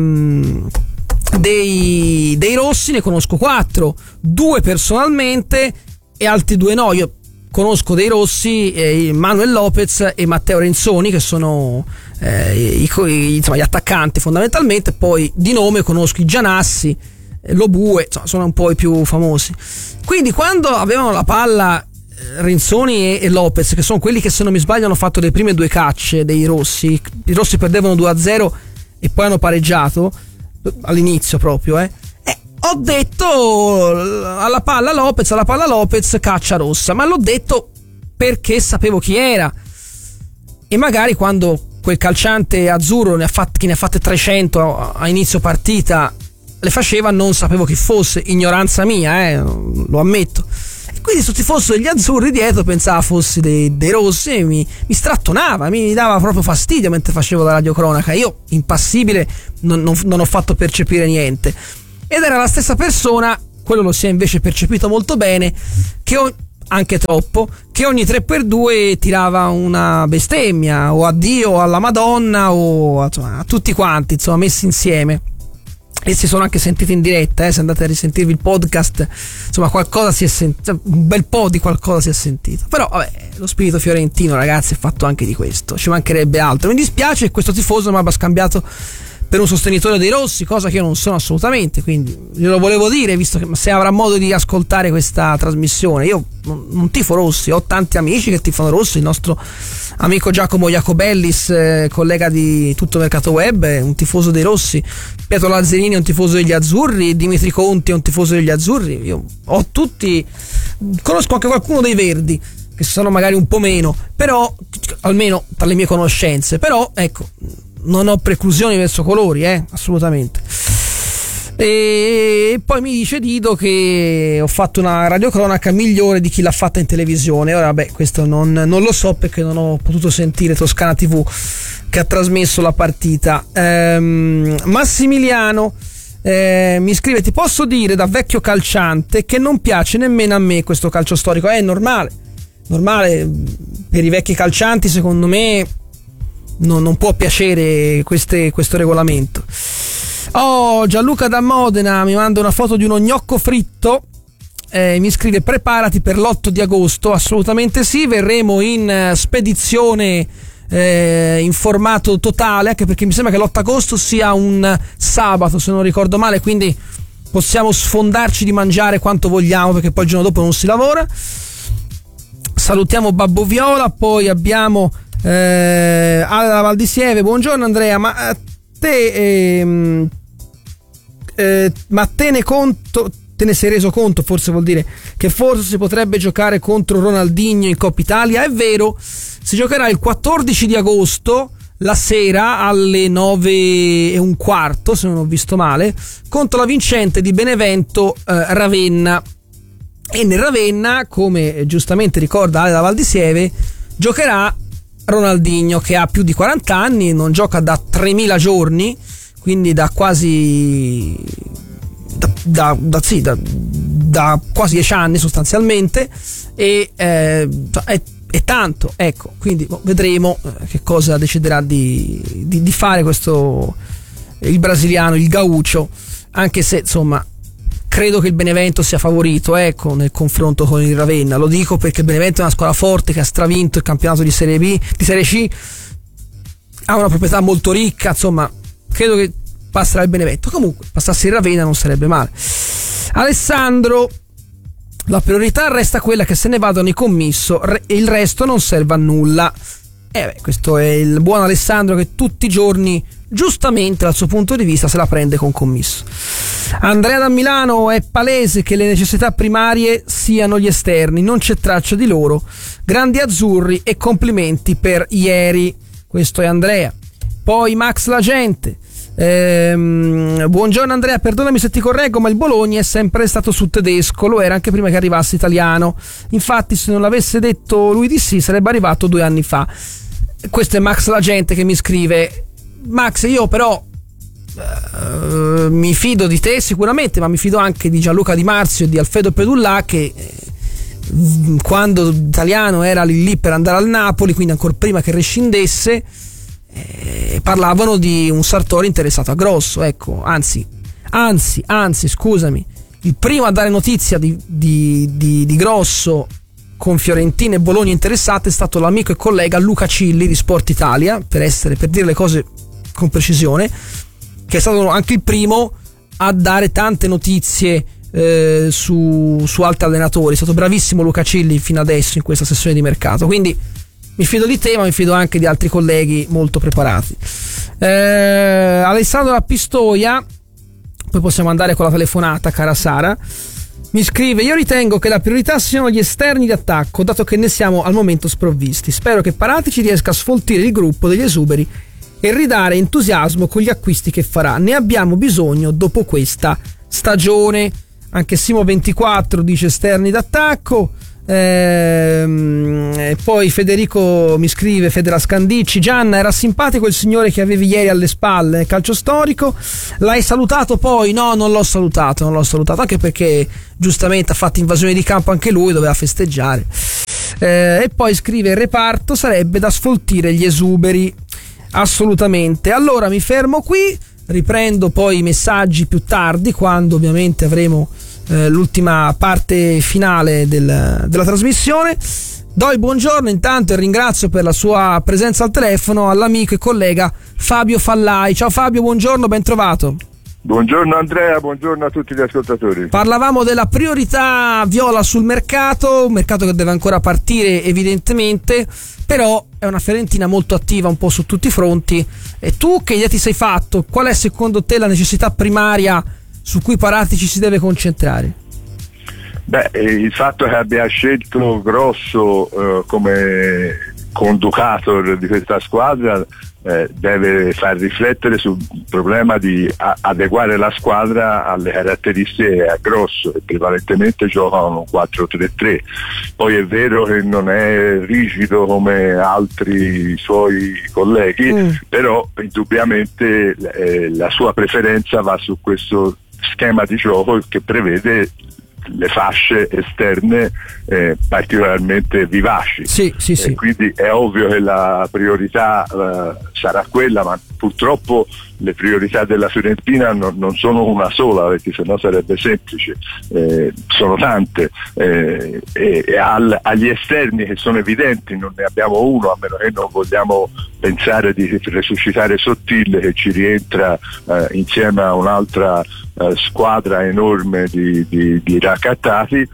rossi ne conosco 4, 2 personalmente e altri 2 no. Io conosco dei rossi, Manuel Lopez e Matteo Renzoni, che sono insomma, gli attaccanti fondamentalmente. Poi di nome conosco i Gianassi, Lobue, insomma, sono un po' i più famosi. Quindi quando avevano la palla Renzoni e Lopez, che sono quelli che, se non mi sbaglio, hanno fatto le prime 2 cacce dei rossi, i rossi perdevano 2-0 e poi hanno pareggiato all'inizio proprio, ho detto alla palla Lopez, caccia rossa, ma l'ho detto perché sapevo chi era, e magari quando quel calciante azzurro chi ne ha fatte 300 a inizio partita le faceva, non sapevo chi fosse, ignoranza mia, lo ammetto. E quindi sto tifoso degli azzurri dietro pensava fossi dei rossi e mi strattonava, mi dava proprio fastidio mentre facevo la radiocronaca. Io, impassibile, non ho fatto percepire niente. Ed era la stessa persona, quello lo si è invece percepito molto bene, che anche troppo, che ogni 3x2 tirava una bestemmia, o a Dio, o alla Madonna, o insomma, a tutti quanti, insomma, messi insieme. E si sono anche sentiti in diretta, se andate a risentirvi il podcast, insomma qualcosa si è sentito, un bel po' di qualcosa si è sentito. Però vabbè, lo spirito fiorentino, ragazzi, è fatto anche di questo, ci mancherebbe altro. Mi dispiace che questo tifoso mi abbia scambiato per un sostenitore dei rossi, cosa che io non sono assolutamente, quindi glielo volevo dire, visto che se avrà modo di ascoltare questa trasmissione. Io non tifo rossi, ho tanti amici che tifano rossi, il nostro amico Giacomo Jacobellis, collega di Tutto Mercato Web, è un tifoso dei rossi, Pietro Lazzarini è un tifoso degli azzurri, Dimitri Conti è un tifoso degli azzurri, io ho tutti, conosco anche qualcuno dei verdi, che sono magari un po' meno, però almeno tra le mie conoscenze, però ecco, non ho preclusioni verso colori, assolutamente. E poi mi dice Dido che ho fatto una radiocronaca migliore di chi l'ha fatta in televisione. Ora vabbè, questo non lo so perché non ho potuto sentire Toscana TV che ha trasmesso la partita. Massimiliano mi scrive: ti posso dire da vecchio calciante che non piace nemmeno a me questo calcio storico. È normale per i vecchi calcianti, secondo me non può piacere questo regolamento. Gianluca da Modena mi manda una foto di uno gnocco fritto, mi scrive: preparati per l'8 di agosto. Assolutamente sì, verremo in spedizione in formato totale, anche perché mi sembra che l'8 agosto sia un sabato, se non ricordo male, quindi possiamo sfondarci di mangiare quanto vogliamo, perché poi il giorno dopo non si lavora. Salutiamo Babbo Viola. Poi abbiamo alla Val di Sieve: buongiorno Andrea, ma te te ne sei reso conto, forse vuol dire che forse si potrebbe giocare contro Ronaldinho in Coppa Italia? È vero, si giocherà il 14 di agosto la sera alle 9:15, se non ho visto male, contro la vincente di Benevento Ravenna. E nel Ravenna, come giustamente ricorda Ale da Val di Sieve, giocherà Ronaldinho, che ha più di 40 anni, non gioca da 3000 giorni, quindi da quasi da quasi 10 anni sostanzialmente, e è tanto, ecco, quindi vedremo che cosa deciderà di fare il brasiliano, il gaucho, anche se insomma credo che il Benevento sia favorito, ecco, nel confronto con il Ravenna. Lo dico perché il Benevento è una squadra forte che ha stravinto il campionato di Serie B, di Serie C, ha una proprietà molto ricca, insomma credo che passerà il Benevento. Comunque passarsi il Ravenna non sarebbe male. Alessandro: la priorità resta quella che se ne vadano i commisso e il resto non serve a nulla. Questo è il buon Alessandro, che tutti i giorni, giustamente dal suo punto di vista, se la prende con commisso. Andrea da Milano: è palese che le necessità primarie siano gli esterni, non c'è traccia di loro. Grandi azzurri e complimenti per ieri. Questo è Andrea. Poi Max la gente: buongiorno Andrea, perdonami se ti correggo, ma il Bologna è sempre stato su tedesco, lo era anche prima che arrivasse italiano. Infatti se non l'avesse detto lui di sì, sarebbe arrivato 2 anni fa. Questo è Max la gente che mi scrive. Max, io però mi fido di te sicuramente, ma mi fido anche di Gianluca Di Marzio e di Alfredo Pedullà, che quando italiano era lì per andare al Napoli, quindi ancora prima che rescindesse, parlavano di un Sartori interessato a Grosso, ecco, anzi scusami, il primo a dare notizia di Grosso con Fiorentina e Bologna interessate è stato l'amico e collega Luca Cilli di Sport Italia, per dire le cose con precisione, che è stato anche il primo a dare tante notizie su altri allenatori. È stato bravissimo Luca Cilli fino adesso in questa sessione di mercato, quindi mi fido di te, ma mi fido anche di altri colleghi molto preparati. Alessandro da Pistoia, poi possiamo andare con la telefonata, cara Sara. Mi scrive: io ritengo che la priorità siano gli esterni di attacco, dato che ne siamo al momento sprovvisti. Spero che Paratici riesca a sfoltire il gruppo degli esuberi e ridare entusiasmo con gli acquisti che farà. Ne abbiamo bisogno dopo questa stagione. Anche Simo24 dice esterni d'attacco. Poi Federico mi scrive, Federa Scandicci: Gianna, era simpatico il signore che avevi ieri alle spalle nel calcio storico, l'hai salutato poi? No, non l'ho salutato, anche perché giustamente ha fatto invasione di campo anche lui, doveva festeggiare. E poi scrive: il reparto sarebbe da sfoltire gli esuberi. Assolutamente. Allora mi fermo qui, riprendo poi i messaggi più tardi, quando ovviamente avremo l'ultima parte finale della trasmissione. Do il buongiorno intanto e ringrazio per la sua presenza al telefono all'amico e collega Fabio Fallai. Ciao Fabio, buongiorno, ben trovato. Buongiorno Andrea, buongiorno a tutti gli ascoltatori. Parlavamo della priorità viola sul mercato, un mercato che deve ancora partire evidentemente, però è una Fiorentina molto attiva un po' su tutti i fronti. E tu che idea ti sei fatto? Qual è secondo te la necessità primaria su cui Paratici si deve concentrare? Il fatto che abbia scelto Grosso come conducator di questa squadra deve far riflettere sul problema di adeguare la squadra alle caratteristiche a Grosso, e prevalentemente giocano 4-3-3. Poi è vero che non è rigido come altri suoi colleghi, però indubbiamente la sua preferenza va su questo schema di gioco che prevede le fasce esterne particolarmente vivaci. Sì. Quindi è ovvio che la priorità sarà quella, ma purtroppo le priorità della Fiorentina non sono una sola, perché sennò sarebbe semplice, sono tante, e agli esterni, che sono evidenti, non ne abbiamo uno, a meno che non vogliamo pensare di resuscitare Sottile, che ci rientra insieme a un'altra squadra enorme di raccattati.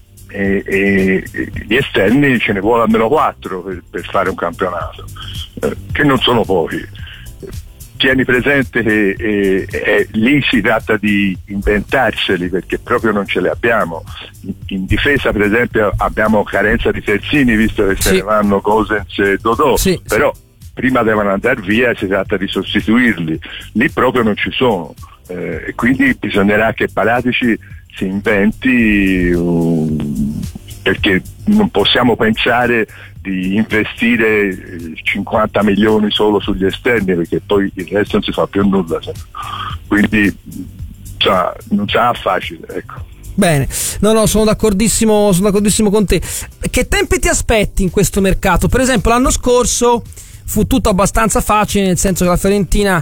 E gli esterni ce ne vuole almeno 4 per fare un campionato, che non sono pochi. Tieni presente che lì si tratta di inventarseli, perché proprio non ce li abbiamo. In difesa, per esempio, abbiamo carenza di terzini, visto che se ne vanno Gosens e Dodò, però prima devono andare via e si tratta di sostituirli. Lì proprio non ci sono, e quindi bisognerà che Paratici si inventi, perché non possiamo pensare di investire 50 milioni solo sugli esterni, perché poi il resto non si fa più nulla. Quindi non sarà facile, ecco. Bene, no, sono d'accordissimo con te. Che tempi ti aspetti in questo mercato? Per esempio l'anno scorso fu tutto abbastanza facile, nel senso che la Fiorentina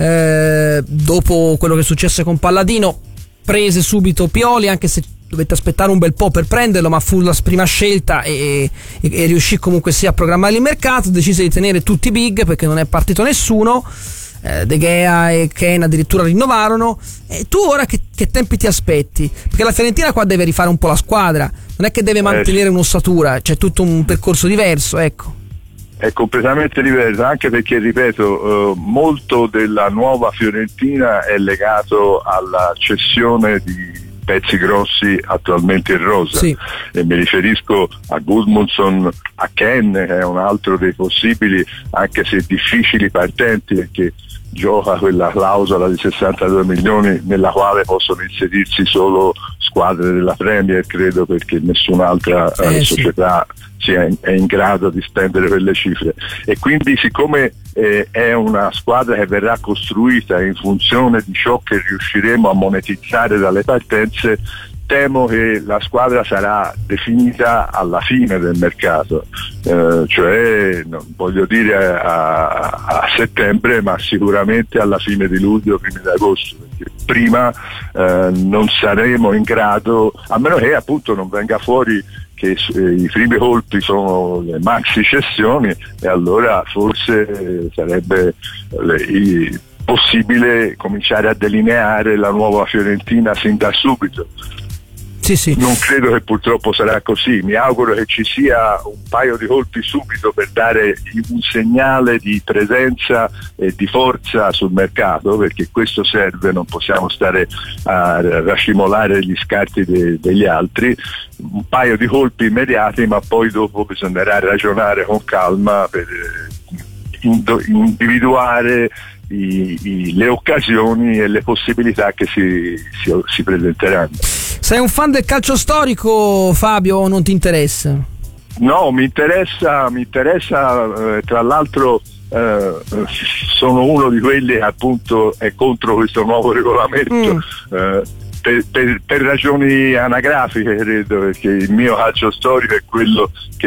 dopo quello che successe con Palladino prese subito Pioli, anche se dovette aspettare un bel po' per prenderlo, ma fu la prima scelta e riuscì comunque sia a programmare il mercato. Decise di tenere tutti i big perché non è partito nessuno. De Gea e Kane addirittura rinnovarono. E tu ora che tempi ti aspetti? Perché la Fiorentina qua deve rifare un po' la squadra, non è che deve mantenere un'ossatura, c'è tutto un percorso diverso, ecco. È completamente diverso, anche perché, ripeto, molto della nuova Fiorentina è legato alla cessione di pezzi grossi attualmente in rosa, e mi riferisco a Gudmundsson, a Ken, che è un altro dei possibili, anche se difficili, partenti, perché gioca quella clausola di 62 milioni nella quale possono inserirsi solo squadre della Premier, credo, perché nessun'altra società è in grado di spendere quelle cifre. E quindi, siccome è una squadra che verrà costruita in funzione di ciò che riusciremo a monetizzare dalle partenze, temo che la squadra sarà definita alla fine del mercato, cioè non voglio dire a settembre, ma sicuramente alla fine di luglio, primi di agosto, perché prima non saremo in grado, a meno che appunto non venga fuori che i primi colpi sono le maxi cessioni, e allora forse sarebbe possibile cominciare a delineare la nuova Fiorentina sin da subito. Non credo che purtroppo sarà così, mi auguro che ci sia un paio di colpi subito per dare un segnale di presenza e di forza sul mercato, perché questo serve, non possiamo stare a racimolare gli scarti degli altri, un paio di colpi immediati, ma poi dopo bisognerà ragionare con calma per individuare le occasioni e le possibilità che si presenteranno. Sei un fan del calcio storico, Fabio, o non ti interessa? No, mi interessa, tra l'altro sono uno di quelli che appunto è contro questo nuovo regolamento per ragioni anagrafiche, credo, perché il mio calcio storico è quello che